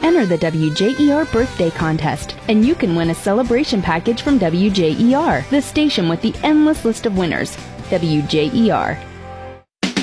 Enter the WJER birthday contest, and you can win a celebration package from WJER, the station with the endless list of winners. WJER.